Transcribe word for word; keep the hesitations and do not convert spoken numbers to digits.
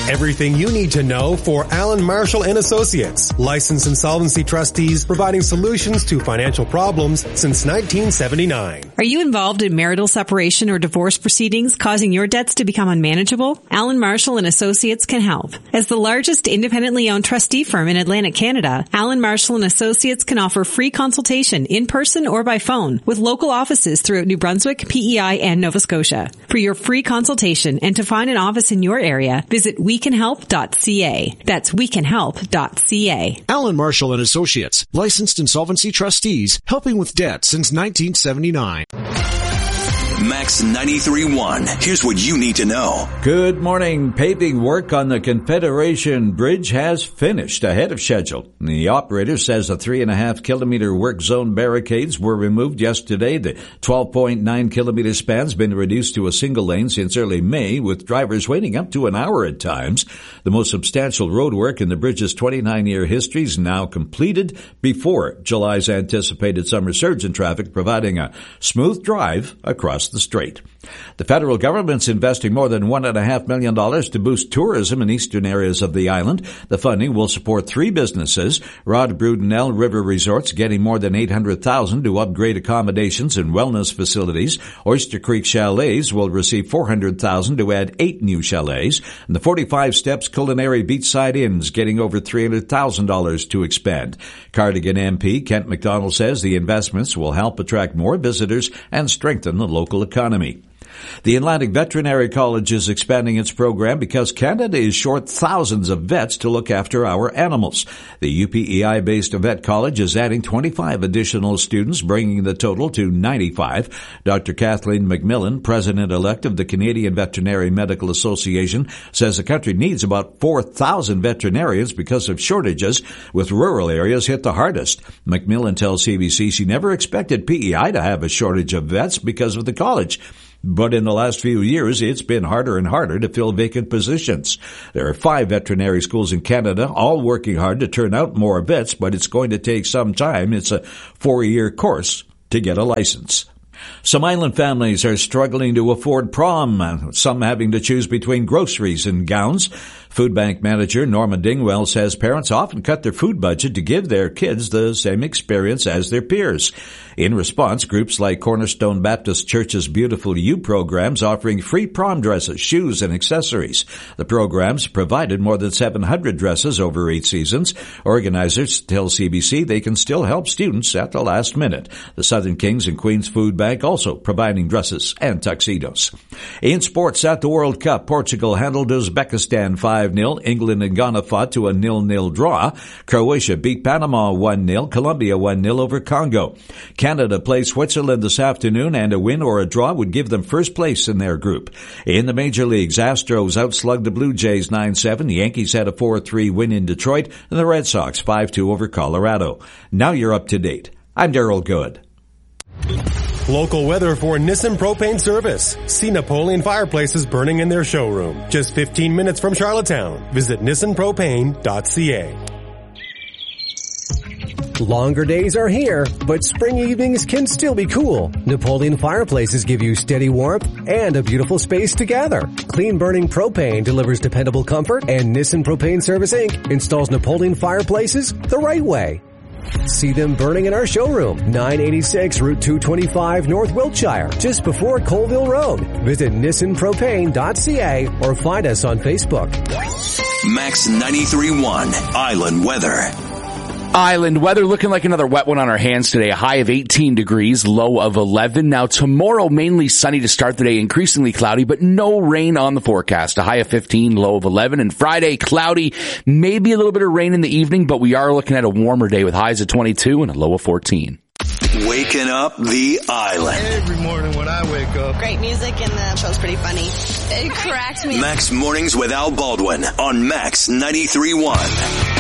Everything you need to know for Alan Marshall and Associates, licensed insolvency trustees providing solutions to financial problems since nineteen seventy-nine. Are you involved in marital separation or divorce proceedings causing your debts to become unmanageable? Alan Marshall and Associates can help. As the largest independently owned trustee firm in Atlantic Canada, Alan Marshall and Associates can offer free consultation in person or by phone with local offices throughout New Brunswick, P E I, and Nova Scotia. For your free consultation and to find an office in your area, visit we can help dot c a. That's we can help dot c a. Alan Marshall and Associates, licensed insolvency trustees, helping with debt since nineteen seventy-nine. Max ninety-three point one. Here's what you need to know. Good morning. Paving work on the Confederation Bridge has finished ahead of schedule. The operator says the three and a half kilometer work zone barricades were removed yesterday. The twelve point nine kilometer span's been reduced to a single lane since early May, with drivers waiting up to an hour at times. The most substantial road work in the bridge's twenty-nine year history is now completed before July's anticipated summer surge in traffic, providing a smooth drive across the strait. The federal government's investing more than one and a half million dollars to boost tourism in eastern areas of the island. The funding will support three businesses. Rod Brudenell River Resorts getting more than eight hundred thousand dollars to upgrade accommodations and wellness facilities. Oyster Creek Chalets will receive four hundred thousand dollars to add eight new chalets. And the forty-five Steps Culinary Beachside Inns getting over three hundred thousand dollars to expand. Cardigan M P Kent McDonald says the investments will help attract more visitors and strengthen the local economy. The Atlantic Veterinary College is expanding its program because Canada is short thousands of vets to look after our animals. The U P E I-based vet college is adding twenty-five additional students, bringing the total to ninety-five. Doctor Kathleen McMillan, president-elect of the Canadian Veterinary Medical Association, says the country needs about four thousand veterinarians because of shortages, with rural areas hit the hardest. McMillan tells C B C she never expected P E I to have a shortage of vets because of the college. But in the last few years, it's been harder and harder to fill vacant positions. There are five veterinary schools in Canada, all working hard to turn out more vets, but it's going to take some time. It's a four-year course to get a license. Some island families are struggling to afford prom, some having to choose between groceries and gowns. Food Bank manager Norma Dingwell says parents often cut their food budget to give their kids the same experience as their peers. In response, groups like Cornerstone Baptist Church's Beautiful You programs offering free prom dresses, shoes, and accessories. The programs provided more than seven hundred dresses over eight seasons. Organizers tell C B C they can still help students at the last minute. The Southern Kings and Queens Food Bank also providing dresses and tuxedos. In sports at the World Cup, Portugal handled Uzbekistan five nil. England and Ghana fought to a nil nil draw. Croatia beat Panama one nil. Colombia one nil over Congo. Canada plays Switzerland this afternoon, and a win or a draw would give them first place in their group. In the major leagues, Astros outslugged the Blue Jays nine seven. The Yankees had a four three win in Detroit, and the Red Sox five two over Colorado. Now you're up to date. I'm Daryl Good. Local weather for Nissan Propane Service. See Napoleon fireplaces burning in their showroom. Just fifteen minutes from Charlottetown. Visit nissan propane dot c a. Longer days are here, but spring evenings can still be cool. Napoleon fireplaces give you steady warmth and a beautiful space to gather. Clean burning propane delivers dependable comfort, and Nissan Propane Service Incorporated installs Napoleon fireplaces the right way. See them burning in our showroom, nine eighty-six Route two twenty-five North Wiltshire, just before Colville Road. Visit nissan propane dot c a or find us on Facebook. Max ninety-three point one Island Weather. Island weather looking like another wet one on our hands today. A high of eighteen degrees, low of eleven. Now tomorrow, mainly sunny to start the day, increasingly cloudy, but no rain on the forecast. A high of fifteen, low of eleven. And Friday, cloudy, maybe a little bit of rain in the evening, but we are looking at a warmer day with highs of twenty-two and a low of fourteen. Waking up the island. Every morning when I wake up. Great music, and the show's pretty funny. It cracks me. Max Mornings with Al Baldwin on Max ninety-three point one.